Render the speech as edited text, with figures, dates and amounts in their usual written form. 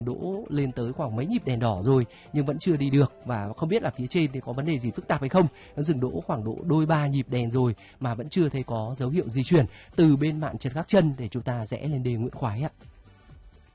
đỗ lên tới khoảng mấy nhịp đèn đỏ rồi nhưng vẫn chưa đi được, và không biết là phía trên thì có vấn đề gì phức tạp hay không. Nó dừng đỗ khoảng độ đôi 3 nhịp đèn rồi mà vẫn chưa thấy có dấu hiệu di chuyển từ bên mạn trượt gác chân để chúng ta rẽ lên đê Nguyễn Khoái ạ.